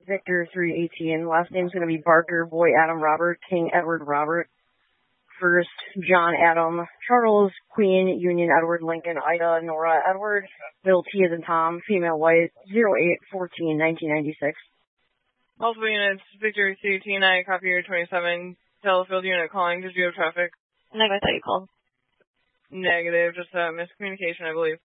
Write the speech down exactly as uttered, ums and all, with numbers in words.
Victor three eighteen. Last name's going to be Barker, Boy Adam Robert, King Edward Robert. First, John Adam, Charles, Queen, Union Edward, Lincoln, Ida, Nora, Edward, Bill T as in Tom, female white, zero eight fourteen nineteen ninety-six. Multiple units, Victor three eighteen, I copy your twenty-seven. Telefield unit calling, did you have traffic? Negative, I thought you called. Negative, just a miscommunication, I believe.